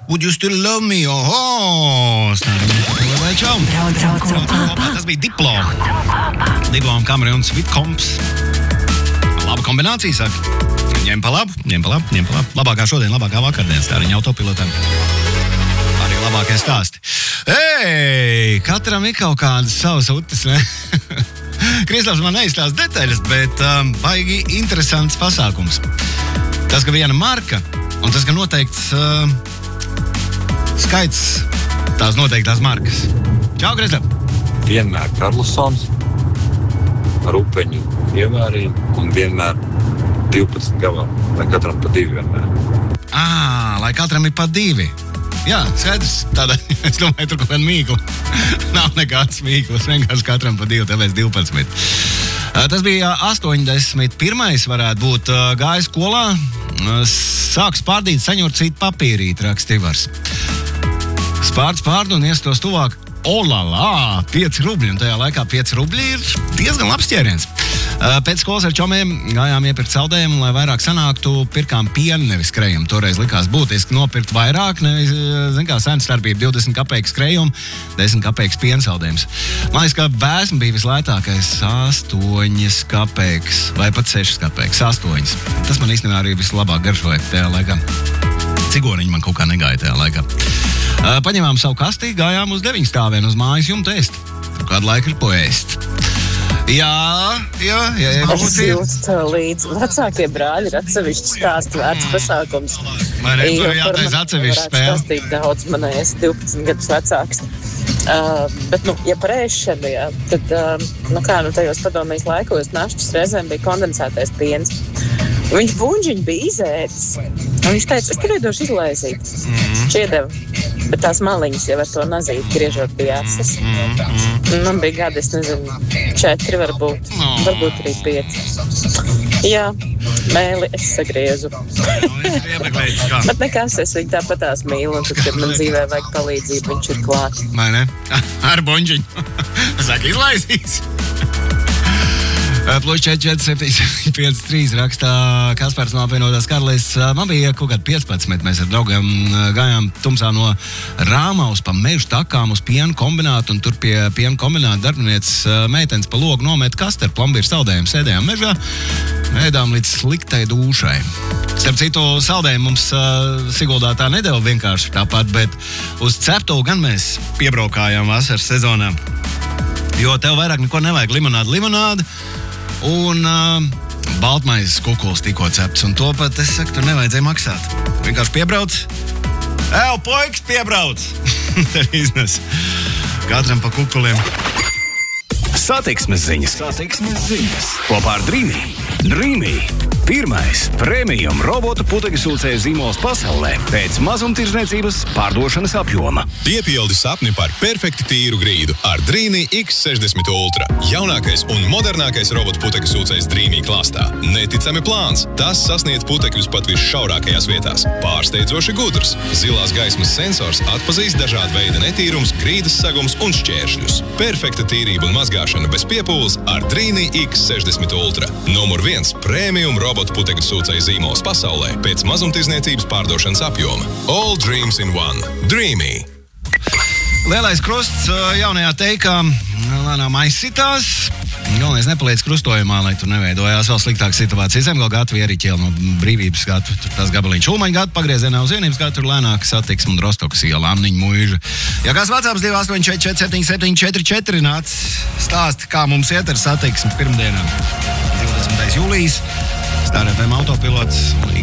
Would you still love me? Oho! Tas bija Diploma Kamerons Vitkomps. Laba kombinācija, saka. Ņem pa labu. Labākā šodien, labākā vakardienas. Tā viņa autopilotām. Arī labākie stāsti. Ei, katram ir kaut kādas savas utis, ne? Kristofs man neizstāst detaļas, bet baigi interesants pasākums. Tas, ka viena marka, un tas, ka noteikts skaits tās noteiktās markas. Čau, Kristof! Vienmēr Karlsons ar upeņu ievērījumu un vienmēr 12 gabalā, lai katram pa 2 vienmēr. Lai katram ir pa 2. Jā, skaidrs, tāda, es domāju, tur kaut kāda mīkla. Nav nekāds mīklas, vienkārši katram pa 2, tāpēc 12. Tas bija 81. varētu būt gājis skolā. Sāk spārdīt saņurcīt papīrīt, raksta Ivars. Spārdu un iestos tuvāk. Olala, 5 rubļi, un tajā laikā 5 rubļi ir diezgan labs ķēriens. Pēc skolas ar čomiem gājām iepirkt saldējumu, lai vairāk sanāktu, pirkām pienu, nevis skrējumu. Toreiz likās būtiski nopirkt vairāk, nevis, zin kā, sēna starpība 20 kapeikas skrējumu, 10 kapeikas piena saldējums. Man liekas, ka bēsma bija vislētākais 8 kapeikas, vai pat 6 kapeikas, 8. Tas man īstenībā arī vislabāk garšoja tajā laikā. Cigoniņi man kaut kā negāja tajā laikā. Paņemām savu kastī, gājām uz 9 stāvienu uz mājas jumta ēst. Kādu laiku ir poēst. Jā. Es jūtu tev līdzi. Vecākie brāļi ir atsevišķi stāstu vērts pasākums. Man ir jātais atsevišķi spēle. Stāstīt daudz, man es 12 gadus vecāks. Bet, ja par ēšanu, jā, tad, tajos padomjas laikos našķis reizēm bija kondensētais piens. Viņš buņģiņu bija izēdis. Un viņš teica, es tev iedošu izlaizīt. Čiedeva. Bet tās maliņas jau ar to nazīt, griežot bija acis. Man bija gadi, es nezinu, 4 varbūt. Varbūt arī 5. Jā, mēli es sagriezu. Bet nekas, es viņu tāpatās mīlu, un tad, kad man dzīvē vajag palīdzību, viņš ir klāt. Vai ne? Ar buņģiņu. Saka, izlaizīs. Plus 44753 rakstā Kaspars no apvienotās Karalijas. Man bija kaut kādi 15, mēs ar draugiem gājām tumsā no Rāmaus pa mežu takām uz pienu kombinātu, un tur pie pienu kombināta darbinieces meitenes pa logu nomet kasteru plombīru saldējumu, sēdējām mežā, ēdām līdz sliktai dūšai. Starp citu, saldējumu mums Siguldā tā nedeva vienkārši tāpat, bet uz Ceptuvu gan mēs piebraukājām vasaras sezonā, jo tev vairāk neko nevajag, limonāde, un baltmaizes kukuls tikko cepts, un to pat, es saku, tur nevajadzēja maksāt. Vienkārši piebrauc. Puikas piebrauc! Tev iznes. Katram pa kukuliem. Satiksmes ziņas. Kopā ar Dreamy. Pirmais premium robotu putekļsūcēju zīmols pasaulē pēc mazumtirdzniecības pārdošanas apjoma. Piepildi sapni par perfekti tīru grīdu ar Dreamy X60 Ultra. Jaunākais un modernākais robotu putekļsūcējs Dreamy klāstā. Neticami plāns. Tas sasniedz putekļus pat visšaurākajās vietās. Pārsteidzoši gudrs. Zilās gaismas sensors atpazīst dažādu veidu netīrums, grīdas sagums un šķēršļus. Perfekta tīrība un mazgāšana bez piepūles ar Dreamy X60 Ultra. Numur 1 premium robotu putekļu sūcēju zīmols pasaulē pēc mazumtirdzniecības pārdošanas apjoma. All dreams in one. Dreamy. Lielais krusts jaunajā teikā lēnām aizsitās. Galvenais nepaliec krustojumā, lai tur neveidojās vēl sliktāka situācija. Zemgala gata, Vieriķiela no Brīvības gata, tur tas gabaliņš Ulmaņa gata, pagriezienā uz Vienības gata, tur lēnāk satiksme un Rostokas iela, Amniņa muiža. Ja kāds WhatsApp 288477744 nāc stāsti, kā mums iet ar satiksmi pirmdienām. 20. jūlijas, Star FM autopilots,